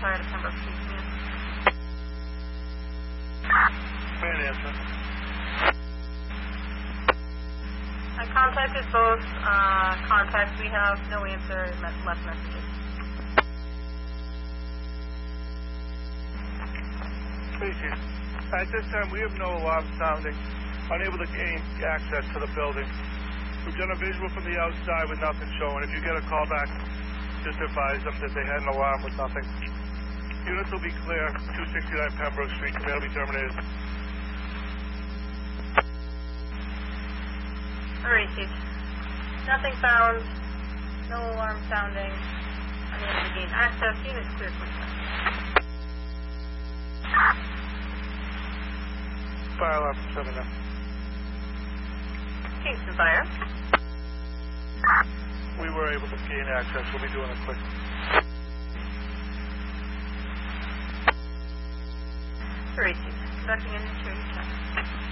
Fire to Pembroke Street, command. Command answer. I contacted both contacts. We have no answer, left messages. Species. At this time, we have no alarm sounding, unable to gain access to the building. We've done a visual from the outside with nothing showing. If you get a call back, just advise them that they had an alarm with nothing. Units will be clear, 269 Pembroke Street. Command will be terminated. Alright, Chief. Nothing found. No alarm sounding. Unable to gain access. Units clear for return. Fire alarm from 7 now. Kingston Fire. We were able to gain access. We'll be doing it quick. Alright, Chief. Conducting an interior check.